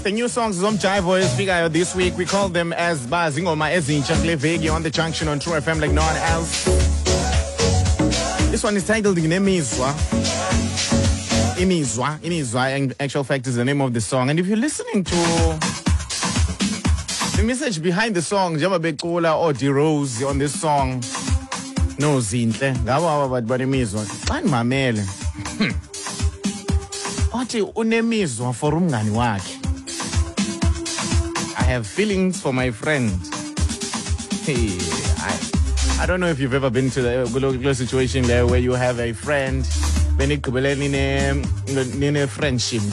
The new songs zomjivo ezifikayo this week, we call them as Zingoma Ezintsha kule veki on the junction on True FM like no one else. This one is titled Imizwa. Imizwa, in actual fact, is the name of the song. And if you're listening to the message behind the song, Jama Bekula or D Rose on this song, no zinhle, ngaba but imizwa. Bani mamele. Othi unemizwa for umngani wakhe. I have feelings for my friend. Hey, I don't know if you've ever been to the situation there where you have a friend, nine friendship,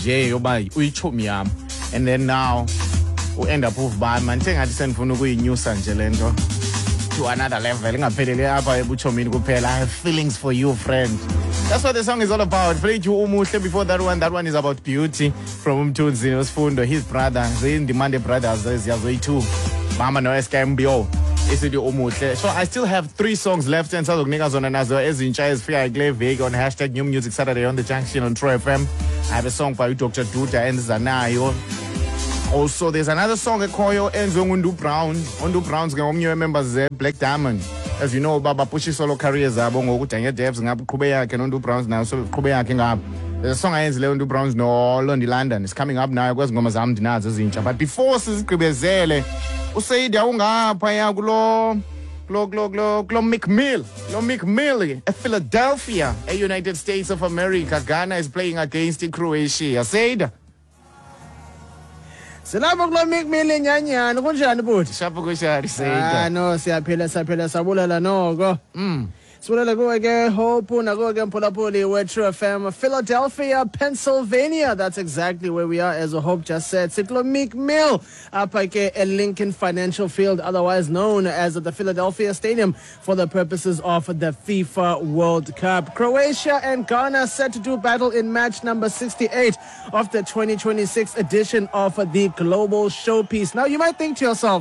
and then now we end up with bad man. I send for no new Sanjelendo to another level. I have feelings for you, friend. That's what the song is all about. Before that one is about beauty from Umtunzi Fundo, his brother, the demanded brothers, too. Mama no SKMBO. So I still have 3 songs left and South Niggas on another Ezintsha is Fia Glevig on hashtag New Music Saturday on the junction on True FM. I have a song by Dr. Duta and Zanayo. Also, there's another song at Koyo and Zongundu Brown. Undu Brown's new members Black Diamond. As you know, Baba Pushi solo careers are bongo Tanya Devs and Kubeya can undo Browns now, so Kubeya can up. There's a song I undo Browns no London. It's coming up now. I was going to Zincha. But before Kubezele, Usay Daunga Paya Glo McMill, a Philadelphia, a United States of America. Ghana is playing against Croatia. Said Salamu kwa McMillan nyanya kunjani buthi? Shapo kushari Said. No siyaphila sabulala noko. Sibulala kuwe ke Hope nako ke Mphulaphuli we True FM Philadelphia, Pennsylvania. That's exactly where we are, as Hope just said. Siklo McMill apha ke at Lincoln Financial Field, otherwise known as the Philadelphia Stadium, for the purposes of the FIFA World Cup. Croatia and Ghana set to do battle in match number 68 of the 2026 edition of the Global Showpiece. Now you might think to yourself,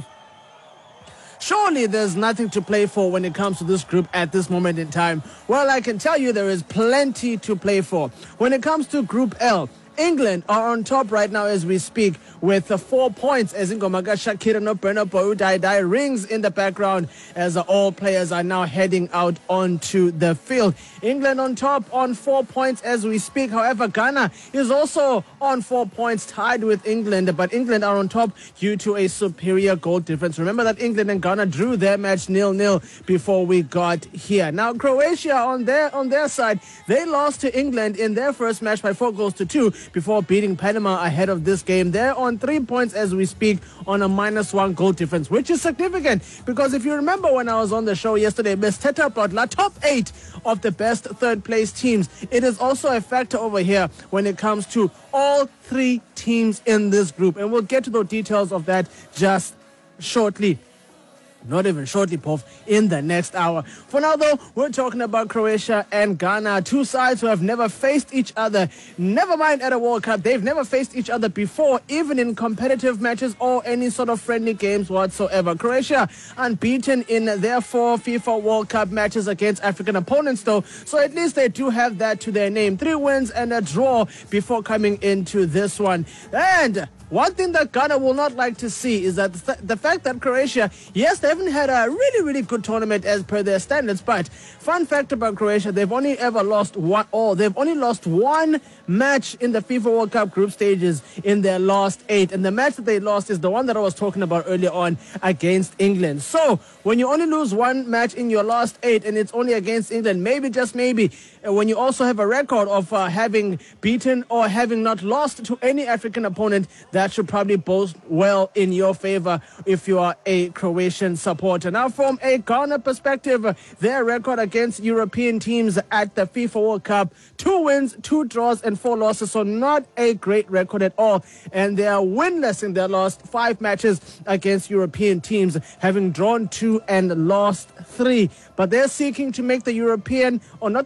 surely there's nothing to play for when it comes to this group at this moment in time. Well, I can tell you there is plenty to play for. When it comes to Group L, England are on top right now as we speak with 4 points, as Ngomaga Shakira no Brenna Boyu Dai rings in the background as all players are now heading out onto the field. England on top on 4 points as we speak. However, Ghana is also on 4 points, tied with England, but England are on top due to a superior goal difference. Remember that England and Ghana drew their match 0-0 before we got here. Now Croatia on their side, they lost to England in their first match by 4-2 before beating Panama ahead of this game. They're on 3 points as we speak on a -1 goal difference, which is significant because if you remember when I was on the show yesterday, Best Teta Botla, top 8 of the best third place teams. It is also a factor over here when it comes to all 3 teams in this group, and we'll get to the details of that just shortly. Not even shortly, Puff, in the next hour. For now, though, we're talking about Croatia and Ghana, 2 sides who have never faced each other. Never mind at a World Cup. They've never faced each other before, even in competitive matches or any sort of friendly games whatsoever. Croatia unbeaten in their 4 FIFA World Cup matches against African opponents, though, so at least they do have that to their name. 3 wins and a draw before coming into this one. And one thing that Ghana will not like to see is that the fact that Croatia, yes, they haven't had a really, really good tournament as per their standards, but fun fact about Croatia, they've only ever lost they've only lost 1 match in the FIFA World Cup group stages in their last 8. And the match that they lost is the one that I was talking about earlier on against England. So when you only lose 1 match in your last 8 and it's only against England, maybe, just maybe, when you also have a record of having beaten or having not lost to any African opponent, that should probably boast well in your favor if you are a Croatian supporter. Now, from a Ghana perspective, their record against European teams at the FIFA World Cup, 2 wins, 2 draws, and 4 losses, so not a great record at all. And they are winless in their last 5 matches against European teams, having drawn 2 and lost 3. But they're seeking to make the European, or not the European,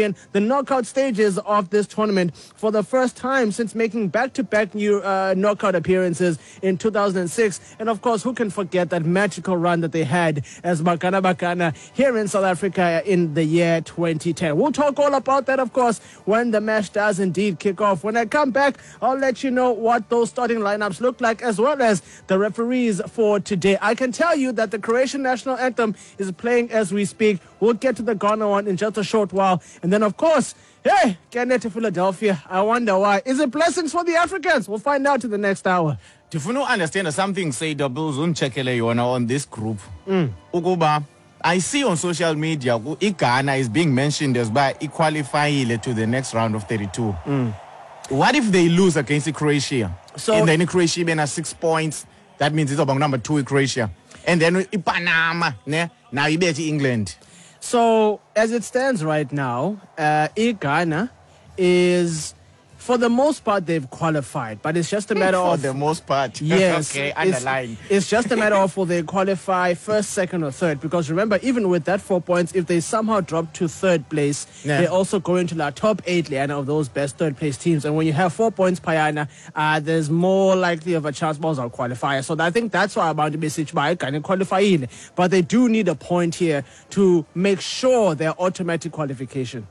again the knockout stages of this tournament for the first time since making back-to-back new knockout appearances in 2006. And of course, who can forget that magical run that they had as Bafana Bafana here in South Africa in the year 2010. We'll talk all about that, of course, when the match does indeed kick off. When I come back, I'll let you know what those starting lineups look like, as well as the referees for today. I can tell you that the Croatian national anthem is playing as we speak. We'll get to the Ghana one in just a short while. And then, of course, hey, get to Philadelphia. I wonder why. Is it blessings for the Africans? We'll find out in the next hour. If you understand something, say doubles on this group. Ukuba, I see on social media, Ghana is being mentioned as by qualifying to the next round of 32. What if they lose against Croatia? So, and then Croatia has 6 points. That means it's about number 2 in Croatia. And then Panama, now you bet England. So, as it stands right now, Ghana is, for the most part, they've qualified. But it's just a matter of... For the most part. Yes. Okay, underline. It's just a matter of will they qualify first, second, or third. Because remember, even with that 4 points, if they somehow drop to third place, they also go into the top 8 Liana, of those best third place teams. And when you have 4 points, Payana, there's more likely of a chance balls are qualifier. So I think that's why I'm about to be switched by Ghana qualifying. But they do need a point here to make sure their automatic qualification.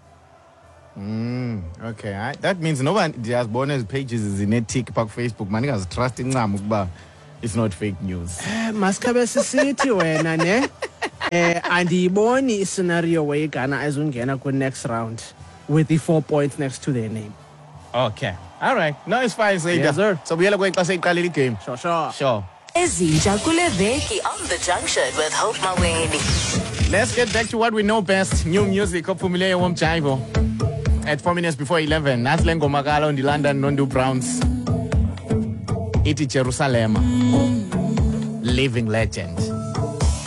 Okay, that means no one has bonus pages is in a TikTok, Facebook. Man, is trusting them. It's not fake news. Maskabe City wena ne andiyiboni scenario where Ghana azongena ku next round with the 4 points next to their name. Okay. All right. No, it's fine, Saida. Yes, sir. So we are going to say the game. Sure. Ezinja kule veki on the junction with Hope Maweni. Let's get back to what we know best. New music of Pumile Womchaivo. At 4 minutes before 11, Naslengo Magalo on the London Nondu Browns. Iti Jerusalem. Living legend.